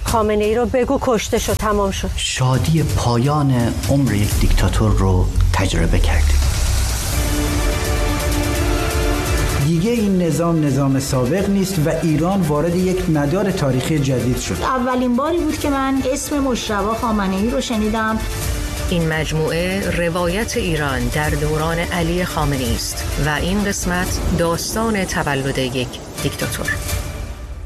خامنه ای رو بگو کشته شد، تمام شد. شادی پایان عمر یک دیکتاتور رو تجربه کردیم. دیگه این نظام سابق نیست و ایران وارد یک مدار تاریخی جدید شد. اولین باری بود که من اسم مجتبی خامنه‌ای رو شنیدم. این مجموعه روایت ایران در دوران علی خامنه‌ای است و این قسمت داستان تولد یک دیکتاتور.